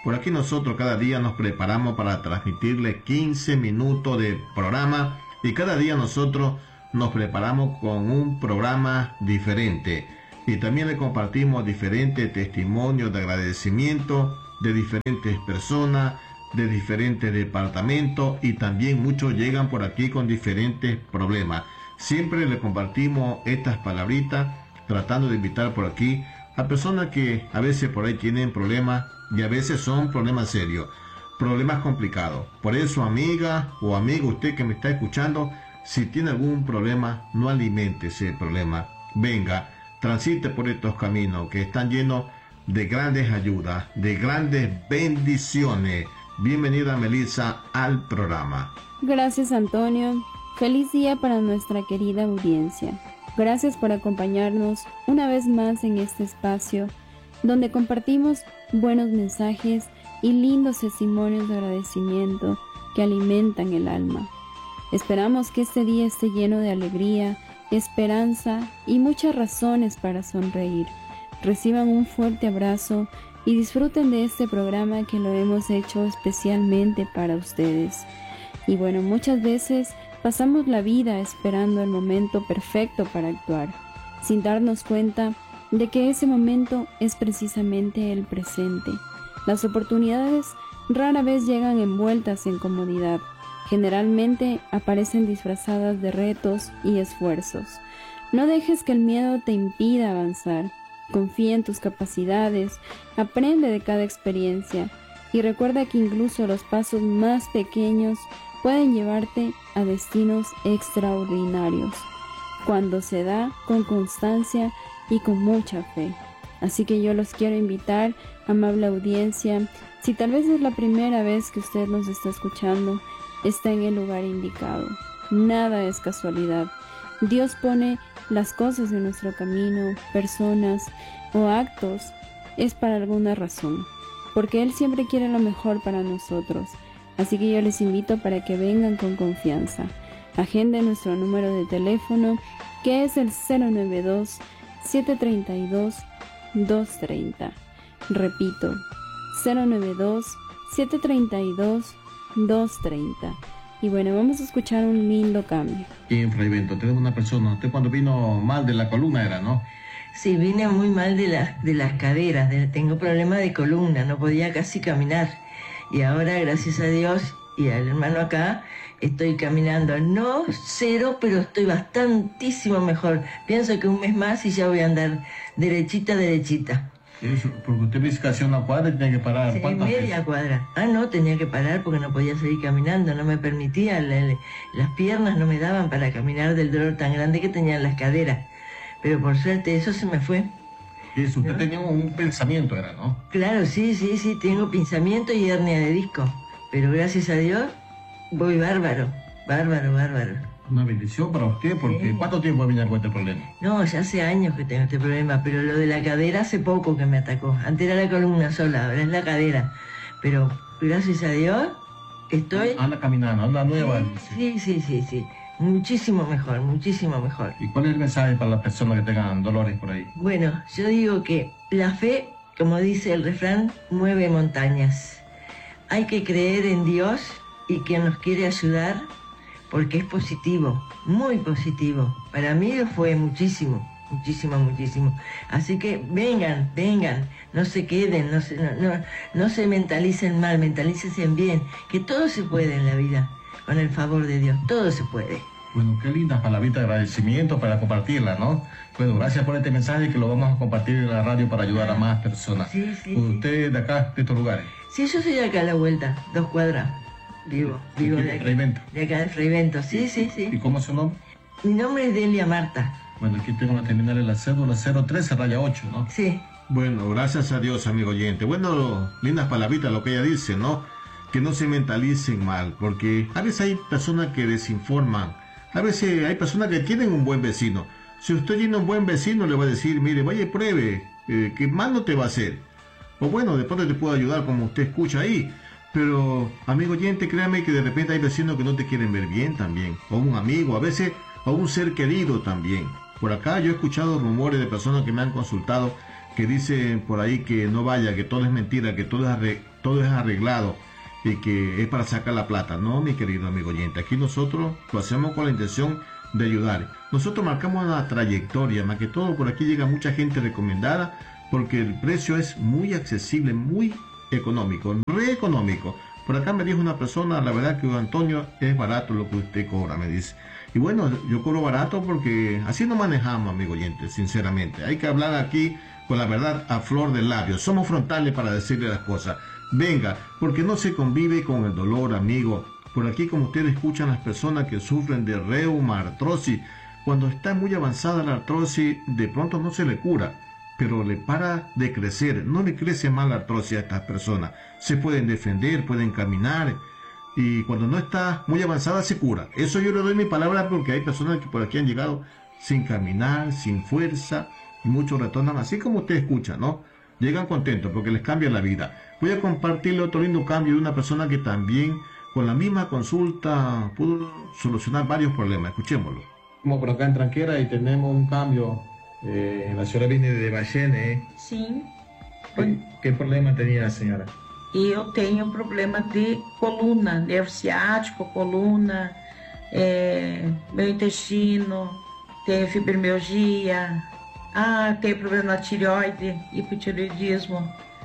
Por aquí nosotros cada día nos preparamos para transmitirle 15 minutos de programa y cada día nosotros nos preparamos con un programa diferente. Y también le compartimos diferentes testimonios de agradecimiento de diferentes personas, de diferentes departamentos, y también muchos llegan por aquí con diferentes problemas. Siempre le compartimos estas palabritas tratando de invitar por aquí a personas que a veces por ahí tienen problemas y a veces son problemas serios, problemas complicados. Por eso, amiga o amigo, usted que me está escuchando, si tiene algún problema, no alimente ese problema. Venga, transite por estos caminos que están llenos de grandes ayudas, de grandes bendiciones. Bienvenida, Melissa, al programa. Gracias, Antonio. Feliz día para nuestra querida audiencia. Gracias por acompañarnos una vez más en este espacio donde compartimos buenos mensajes y lindos testimonios de agradecimiento que alimentan el alma. Esperamos que este día esté lleno de alegría, esperanza y muchas razones para sonreír. Reciban un fuerte abrazo y disfruten de este programa que lo hemos hecho especialmente para ustedes. Y bueno, muchas veces pasamos la vida esperando el momento perfecto para actuar, sin darnos cuenta de que ese momento es precisamente el presente. Las oportunidades rara vez llegan envueltas en comodidad. Generalmente aparecen disfrazadas de retos y esfuerzos. No dejes que el miedo te impida avanzar. Confía en tus capacidades, aprende de cada experiencia y recuerda que incluso los pasos más pequeños pueden llevarte a destinos extraordinarios, cuando se da con constancia y con mucha fe. Así que yo los quiero invitar, amable audiencia, si tal vez es la primera vez que usted nos está escuchando, está en el lugar indicado. Nada es casualidad. Dios pone las cosas en nuestro camino, personas o actos, es para alguna razón, porque Él siempre quiere lo mejor para nosotros. Así que yo les invito para que vengan con confianza. Agenden nuestro número de teléfono, que es el 092-732-230. Repito, 092-732-230. Y bueno, vamos a escuchar un lindo cambio. Y Fray Bento, tenemos una persona, usted cuando vino mal de la columna era, ¿no? Sí, vine muy mal de las caderas, tengo problema de columna, no podía casi caminar. Y ahora, gracias a Dios y al hermano acá, estoy caminando, no cero, pero estoy bastantísimo mejor. Pienso que un mes más y ya voy a andar derechita. Eso, porque usted dice que hacía una cuadra y tenía que parar. Sí, ¿Cuántas media veces? cuadra. No, tenía que parar porque no podía seguir caminando, no me permitía, las piernas no me daban para caminar del dolor tan grande que tenían las caderas. Pero por suerte eso se me fue. Eso, usted tenía un pensamiento, era, ¿no? Claro, sí, tengo pensamiento y hernia de disco. Pero gracias a Dios voy bárbaro. Una bendición para usted, porque Sí. ¿cuánto tiempo venía con este problema? No, ya hace años que tengo este problema, pero lo de la cadera hace poco que me atacó. Antes era la columna sola, ahora es la cadera. Pero gracias a Dios estoy... Anda caminando, anda nueva. Sí. Muchísimo mejor. ¿Y cuál es el mensaje para las personas que tengan dolores por ahí? Bueno, yo digo que la fe, como dice el refrán, mueve montañas. Hay que creer en Dios y que nos quiere ayudar porque es positivo, muy positivo. Para mí lo fue muchísimo. Así que vengan, no se queden, no se mentalicen mal, mentalícense bien, que todo se puede en la vida, con el favor de Dios, todo se puede. Bueno, qué lindas palabritas de agradecimiento para compartirla, ¿no? Bueno, gracias por este mensaje que lo vamos a compartir en la radio para ayudar a más personas. Sí. ¿Usted de acá, de estos lugares? Sí, yo soy de acá a la vuelta, 2 cuadras. Vivo de acá. Fray Bento. De acá de Fray Bento, sí. ¿Y cómo es su nombre? Mi nombre es Delia Marta. Bueno, aquí tengo la terminal en la cédula 013-8, ¿no? Sí. Bueno, gracias a Dios, amigo oyente. Bueno, lindas palabritas lo que ella dice, ¿no? Que no se mentalicen mal, porque a veces hay personas que desinforman. A veces hay personas que tienen un buen vecino. Si usted tiene un buen vecino, le va a decir, mire, vaya y pruebe, que mal no te va a hacer. O bueno, de pronto te puedo ayudar como usted escucha ahí. Pero, amigo oyente, créame que de repente hay vecinos que no te quieren ver bien también. O un amigo, a veces, o un ser querido también. Por acá yo he escuchado rumores de personas que me han consultado que dicen por ahí que no vaya, que todo es mentira, que todo es arreglado y que es para sacar la plata. No, mi querido amigo oyente, aquí nosotros lo hacemos con la intención de ayudar. Nosotros marcamos una trayectoria, más que todo por aquí llega mucha gente recomendada, porque el precio es muy accesible, muy económico, re económico. Por acá me dijo una persona, la verdad que Antonio, es barato lo que usted cobra, me dice. Y bueno, yo cobro barato porque así no manejamos, amigo oyente, sinceramente. Hay que hablar aquí con la verdad a flor de labios. Somos frontales para decirle las cosas. Venga, porque no se convive con el dolor, amigo. Por aquí, como ustedes escuchan, las personas que sufren de reuma, artrosis, cuando está muy avanzada la artrosis, de pronto no se le cura, pero le para de crecer. No le crece más la artrosis a estas personas. Se pueden defender, pueden caminar, y cuando no está muy avanzada se cura. Eso yo le doy mi palabra, porque hay personas que por aquí han llegado sin caminar, sin fuerza, y muchos retornan así como usted escucha, ¿no? Llegan contentos porque les cambia la vida. Voy a compartirle otro lindo cambio de una persona que también con la misma consulta pudo solucionar varios problemas. Escuchémoslo. Como por acá en Tranquera y tenemos un cambio. La señora viene de Bachene. Sim. ¿Qué problema tenía, señora? Eu tenho problema de coluna, nervo ciático, coluna, meu intestino, tenho fibromialgia, tenho problema na tireoide, hipotireoidismo,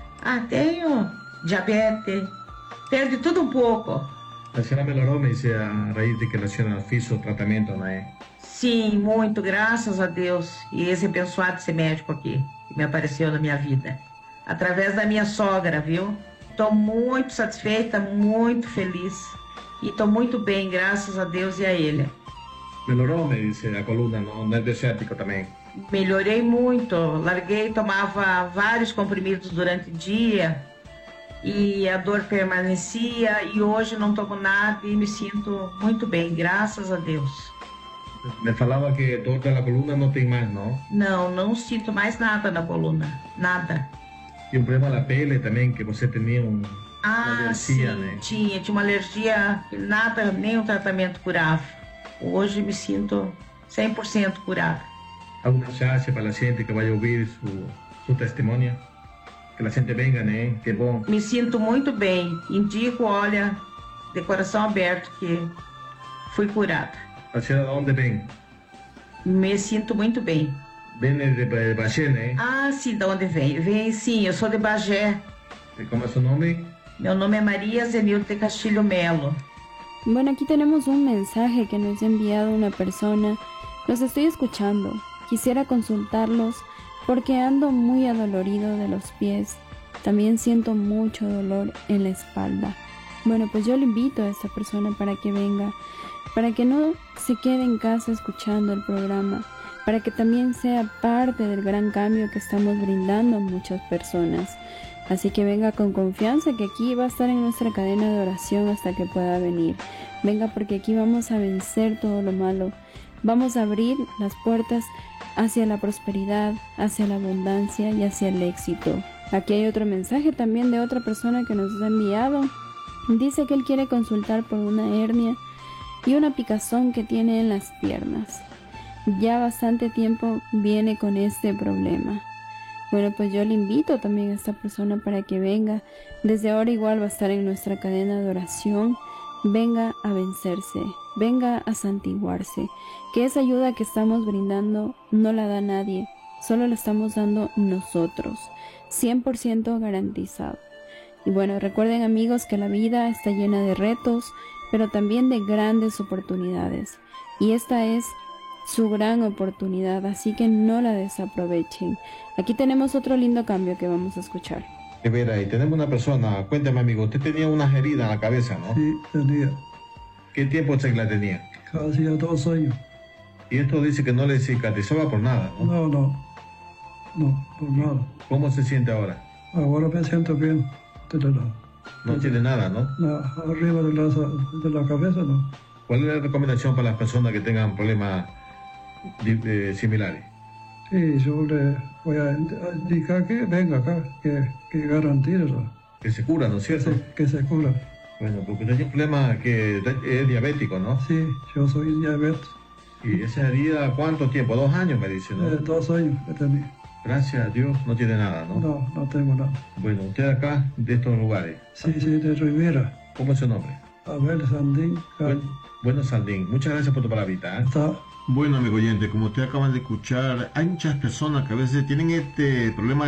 tenho diabetes, tenho de tudo um pouco. La señora melhorou, me dice, a raíz de que la señora fiz o tratamento, não é? Sim, muito, graças a Deus. E esse abençoado esse médico aqui, que me apareceu na minha vida. Através da minha sogra, viu? Estou muito satisfeita, muito feliz. E estou muito bem, graças a Deus e a ele. Melhorou, me dice, a coluna, no nervo ciático também. Melhorei muito. Larguei, tomava vários comprimidos durante o dia. E a dor permanecia. E hoje não tomo nada e me sinto muito bem, graças a Deus. Me falava que dor da coluna não tem mais, não? Não, não sinto mais nada na coluna, nada. E um problema na pele também, que você tinha uma alergia, sim, né? Tinha uma alergia, nada, nenhum tratamento curava. Hoje me sinto 100% curada. ¿Alguna chance para a gente que vai ouvir seu testemunho? Que a gente venga, né? Que bom. Me sinto muito bem. Indico, olha, de coração aberto, que fui curada. A senhora de onde vem? Me sinto muito bem. Vem de Bagé, né? Sim, de onde vem? Vem, sim, eu sou de Bagé. E como é seu nome? Meu nome é Maria Zenilde Castilho Melo. Bueno, aquí tenemos un mensaje que nos ha enviado una persona. Los estoy escuchando. Quisiera consultarlos porque ando muy adolorido de los pies. También siento mucho dolor en la espalda. Bueno, pues yo le invito a esta persona para que venga, para que no se quede en casa escuchando el programa, para que también sea parte del gran cambio que estamos brindando a muchas personas. Así que venga con confianza, que aquí va a estar en nuestra cadena de oración hasta que pueda venir. Venga, porque aquí vamos a vencer todo lo malo. Vamos a abrir las puertas hacia la prosperidad, hacia la abundancia y hacia el éxito. Aquí hay otro mensaje también de otra persona que nos ha enviado. Dice que él quiere consultar por una hernia y una picazón que tiene en las piernas. Ya bastante tiempo viene con este problema. Bueno, pues yo le invito también a esta persona para que venga. Desde ahora igual va a estar en nuestra cadena de oración. Venga a vencerse, venga a santiguarse, que esa ayuda que estamos brindando no la da nadie, solo la estamos dando nosotros, 100% garantizado. Y bueno, recuerden amigos que la vida está llena de retos, pero también de grandes oportunidades, y esta es su gran oportunidad, así que no la desaprovechen. Aquí tenemos otro lindo cambio que vamos a escuchar. Vera, y tenemos una persona, cuéntame amigo, usted tenía una herida en la cabeza, ¿no? Sí, tenía. ¿Qué tiempo usted la tenía? Casi a 2 años. Y esto dice que no le cicatrizaba por nada, ¿no? No, por nada. ¿Cómo se siente ahora? Ahora me siento bien. No tiene nada, ¿no? No, arriba de la cabeza no. ¿Cuál es la recomendación para las personas que tengan problemas similares? Sí, yo le voy a indicar que venga acá, que garantiza. Que se cura, ¿no es cierto? Sí, que se cura. Bueno, porque tenía un problema que es diabético, ¿no? Sí, yo soy diabético. ¿Y esa herida cuánto tiempo? 2 años me dice, ¿no? 2 años que tenía. Gracias a Dios no tiene nada, ¿no? No tengo nada. Bueno, usted acá, de estos lugares. Sí, de Rivera. ¿Cómo es su nombre? Abel Sandín. Bueno, Sandín, muchas gracias por tu palabrita. Bueno, amigo oyente, como ustedes acaban de escuchar, hay muchas personas que a veces tienen este problema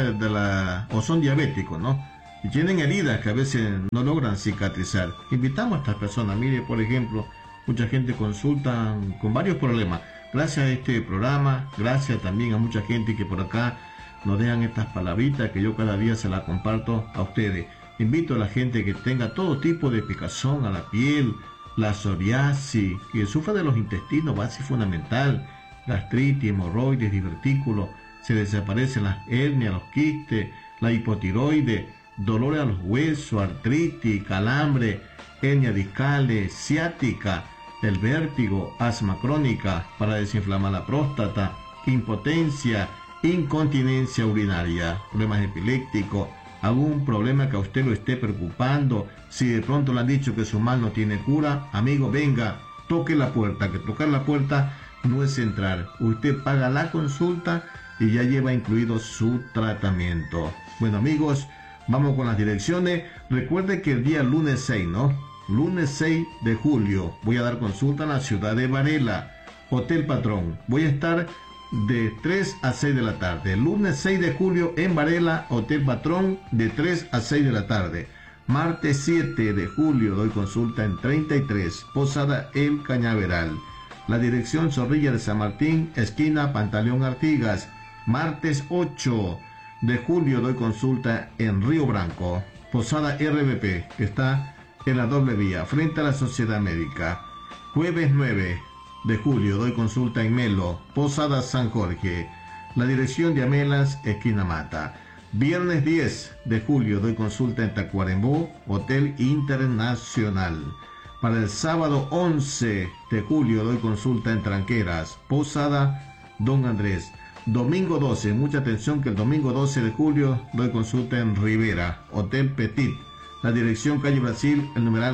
o son diabéticos, ¿no? Y tienen heridas que a veces no logran cicatrizar. Invitamos a estas personas, mire, por ejemplo, mucha gente consulta con varios problemas. Gracias a este programa, gracias también a mucha gente que por acá nos dejan estas palabritas que yo cada día se las comparto a ustedes. Invito a la gente que tenga todo tipo de picazón a la piel, la psoriasis, que sufra de los intestinos, base fundamental, gastritis, hemorroides, divertículos, se desaparecen las hernias, los quistes, la hipotiroides, dolores a los huesos, artritis, calambre, hernia discales, ciática, el vértigo, asma crónica, para desinflamar la próstata, impotencia, incontinencia urinaria, problemas epilépticos, algún problema que a usted lo esté preocupando, si de pronto le han dicho que su mal no tiene cura, amigo, venga, toque la puerta, que tocar la puerta no es entrar. Usted paga la consulta y ya lleva incluido su tratamiento. Bueno, amigos, vamos con las direcciones. Recuerde que el día lunes 6, ¿no? Lunes 6 de julio voy a dar consulta en la ciudad de Varela, Hotel Patrón. Voy a estar de 3 a 6 de la tarde. Lunes 6 de julio en Varela, Hotel Patrón, de 3 a 6 de la tarde. Martes 7 de julio doy consulta en 33, Posada El Cañaveral. La dirección Zorrilla de San Martín, esquina Pantaleón Artigas. Martes 8 de julio doy consulta en Río Branco, Posada RBP, que está en la doble vía, frente a la Sociedad Médica. Jueves 9 de julio doy consulta en Melo, Posada San Jorge. La dirección de Amelas, esquina Mata. Viernes 10 de julio doy consulta en Tacuarembó, Hotel Internacional. Para el sábado 11 de julio doy consulta en Tranqueras, Posada Don Andrés. Domingo 12, mucha atención que el domingo 12 de julio doy consulta en Rivera, Hotel Petit. La dirección calle Brasil, el numeral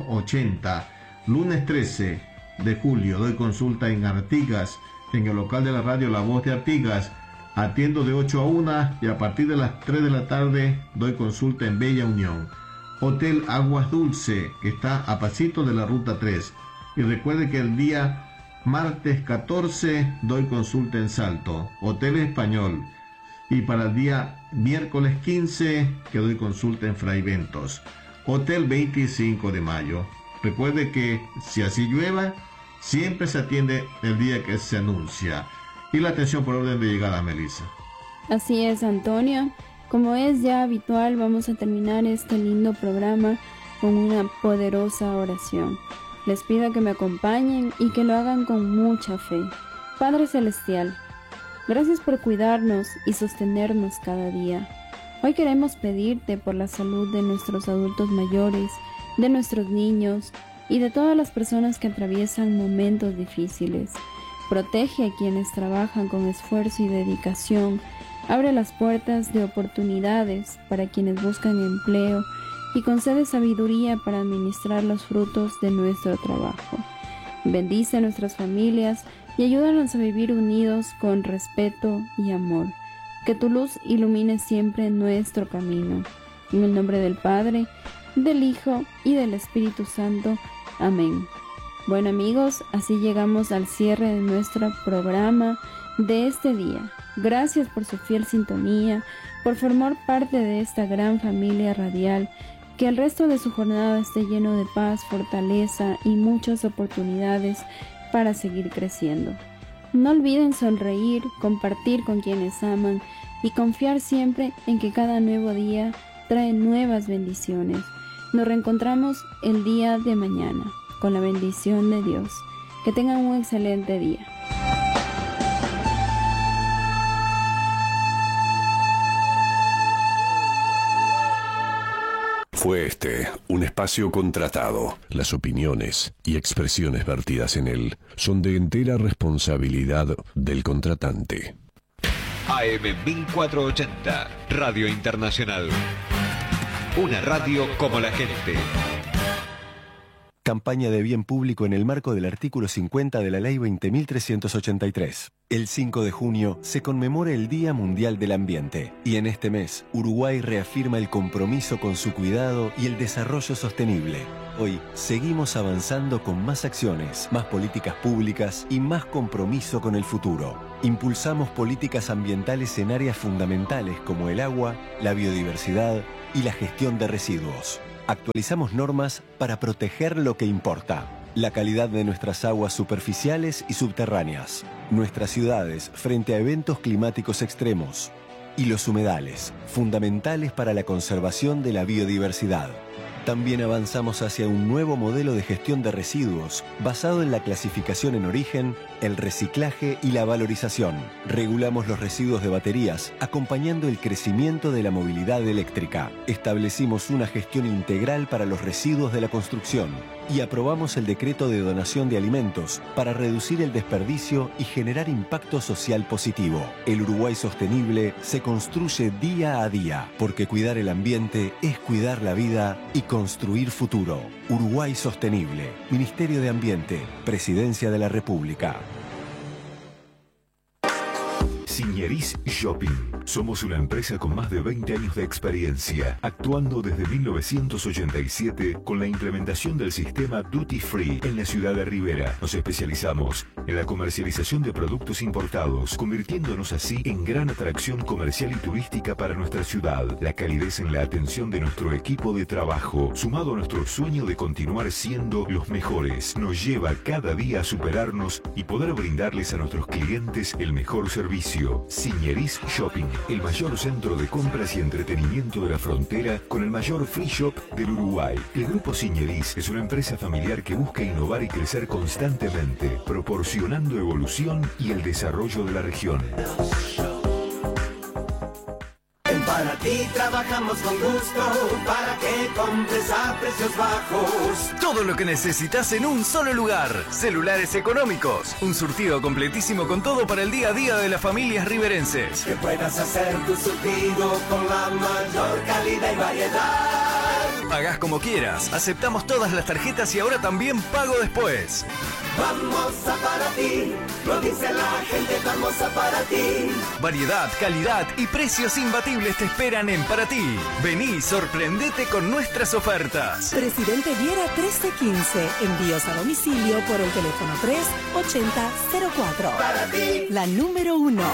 880. Lunes 13 de julio doy consulta en Artigas, en el local de la radio La Voz de Artigas. Atiendo de 8 a 1 y a partir de las 3 de la tarde doy consulta en Bella Unión. Hotel Aguas Dulce, que está a pasito de la ruta 3. Y recuerde que el día martes 14 doy consulta en Salto, Hotel Español. Y para el día miércoles 15 que doy consulta en Fraiventos, Hotel 25 de mayo. Recuerde que si así llueva, siempre se atiende el día que se anuncia. Y la atención por orden de llegada, Melissa. Así es, Antonio. Como es ya habitual, vamos a terminar este lindo programa con una poderosa oración. Les pido que me acompañen y que lo hagan con mucha fe. Padre Celestial, gracias por cuidarnos y sostenernos cada día. Hoy queremos pedirte por la salud de nuestros adultos mayores, de nuestros niños y de todas las personas que atraviesan momentos difíciles. Protege a quienes trabajan con esfuerzo y dedicación. Abre las puertas de oportunidades para quienes buscan empleo y concede sabiduría para administrar los frutos de nuestro trabajo. Bendice a nuestras familias y ayúdanos a vivir unidos con respeto y amor. Que tu luz ilumine siempre nuestro camino. En el nombre del Padre, del Hijo y del Espíritu Santo. Amén. Bueno, amigos, así llegamos al cierre de nuestro programa de este día. Gracias por su fiel sintonía, por formar parte de esta gran familia radial. Que el resto de su jornada esté lleno de paz, fortaleza y muchas oportunidades para seguir creciendo. No olviden sonreír, compartir con quienes aman y confiar siempre en que cada nuevo día trae nuevas bendiciones. Nos reencontramos el día de mañana, con la bendición de Dios. Que tengan un excelente día. Fue este un espacio contratado. Las opiniones y expresiones vertidas en él son de entera responsabilidad del contratante. AM 1480, Radio Internacional. Una radio como la gente. campaña de bien público en el marco del artículo 50 de la Ley 20.383. El 5 de junio se conmemora el Día Mundial del Ambiente y en este mes Uruguay reafirma el compromiso con su cuidado y el desarrollo sostenible. Hoy seguimos avanzando con más acciones, más políticas públicas y más compromiso con el futuro. Impulsamos políticas ambientales en áreas fundamentales como el agua, la biodiversidad y la gestión de residuos. Actualizamos normas para proteger lo que importa: la calidad de nuestras aguas superficiales y subterráneas, nuestras ciudades frente a eventos climáticos extremos y los humedales, fundamentales para la conservación de la biodiversidad. También avanzamos hacia un nuevo modelo de gestión de residuos basado en la clasificación en origen, el reciclaje y la valorización. Regulamos los residuos de baterías, acompañando el crecimiento de la movilidad eléctrica. Establecimos una gestión integral para los residuos de la construcción y aprobamos el decreto de donación de alimentos para reducir el desperdicio y generar impacto social positivo. El Uruguay sostenible se construye día a día, porque cuidar el ambiente es cuidar la vida y construir futuro. Uruguay Sostenible, Ministerio de Ambiente, Presidencia de la República. Signeris Shopping. Somos una empresa con más de 20 años de experiencia, actuando desde 1987 con la implementación del sistema Duty Free en la ciudad de Rivera. Nos especializamos en la comercialización de productos importados, convirtiéndonos así en gran atracción comercial y turística para nuestra ciudad. La calidez en la atención de nuestro equipo de trabajo, sumado a nuestro sueño de continuar siendo los mejores, nos lleva cada día a superarnos y poder brindarles a nuestros clientes el mejor servicio. Signeris Shopping, el mayor centro de compras y entretenimiento de la frontera con el mayor free shop del Uruguay. El Grupo Signeris es una empresa familiar que busca innovar y crecer constantemente, proporcionando evolución y el desarrollo de la región. Para ti trabajamos con gusto, para que compres a precios bajos. Todo lo que necesitas en un solo lugar. Celulares económicos, un surtido completísimo con todo para el día a día de las familias riverenses. Que puedas hacer tu surtido con la mayor calidad y variedad. Pagás como quieras, aceptamos todas las tarjetas y ahora también pago después. Vamos a para ti, lo dice la gente, vamos a para ti. Variedad, calidad y precios imbatibles te esperan en Para Ti. Vení, sorprendete con nuestras ofertas. Presidente Viera 1315, envíos a domicilio por el teléfono 38004. Para ti, la número 1.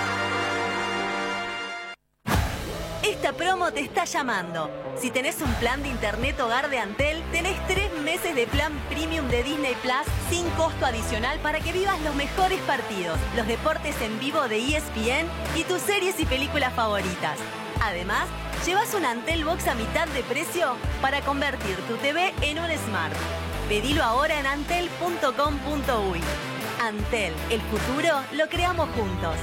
Esta promo te está llamando. Si tenés un plan de internet hogar de Antel, tenés 3 meses de plan premium de Disney Plus sin costo adicional para que vivas los mejores partidos, los deportes en vivo de ESPN y tus series y películas favoritas. Además, llevas un Antel Box a mitad de precio para convertir tu TV en un Smart. Pedilo ahora en antel.com.uy. Antel, el futuro lo creamos juntos.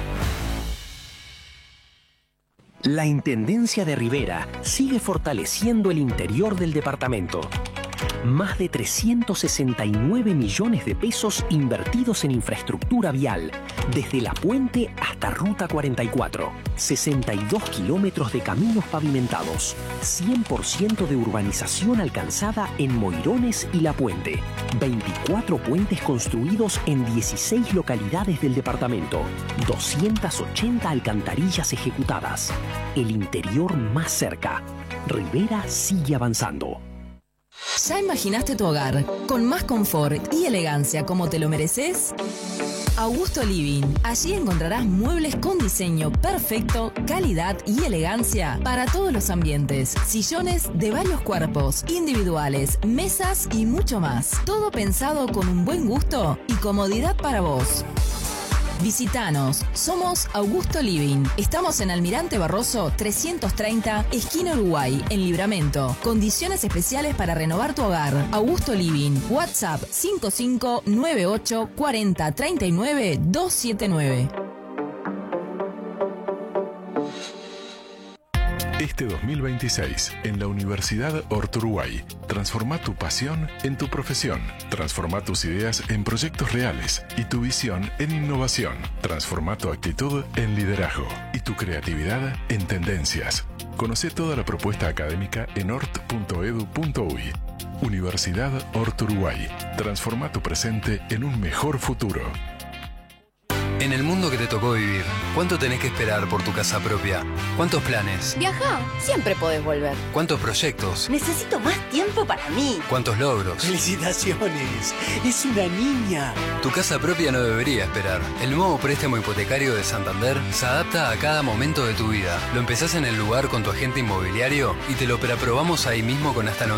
La Intendencia de Rivera sigue fortaleciendo el interior del departamento. Más de 369 millones de pesos invertidos en infraestructura vial, desde La Puente hasta Ruta 44. 62 kilómetros de caminos pavimentados. 100% de urbanización alcanzada en Moirones y La Puente. 24 puentes construidos en 16 localidades del departamento. 280 alcantarillas ejecutadas. El interior más cerca. Rivera sigue avanzando. ¿Ya imaginaste tu hogar con más confort y elegancia como te lo mereces? Augusto Living. Allí encontrarás muebles con diseño perfecto, calidad y elegancia para todos los ambientes. Sillones de varios cuerpos, individuales, mesas y mucho más. Todo pensado con un buen gusto y comodidad para vos. Visítanos, somos Augusto Living. Estamos en Almirante Barroso 330, esquina Uruguay, en Libramento. Condiciones especiales para renovar tu hogar. Augusto Living, WhatsApp 5598 40 39 279. Este 2026, en la Universidad Horto Uruguay, transforma tu pasión en tu profesión. Transforma tus ideas en proyectos reales y tu visión en innovación. Transforma tu actitud en liderazgo y tu creatividad en tendencias. Conoce toda la propuesta académica en hort.edu.uy. Universidad Orturuguay. Transforma tu presente en un mejor futuro. En el mundo que te tocó vivir, ¿cuánto tenés que esperar por tu casa propia? ¿Cuántos planes? Viajá, siempre podés volver. ¿Cuántos proyectos? Necesito más tiempo para mí. ¿Cuántos logros? ¡Felicitaciones! ¡Es una niña! Tu casa propia no debería esperar. El nuevo préstamo hipotecario de Santander se adapta a cada momento de tu vida. Lo empezás en el lugar con tu agente inmobiliario y te lo preaprobamos ahí mismo con hasta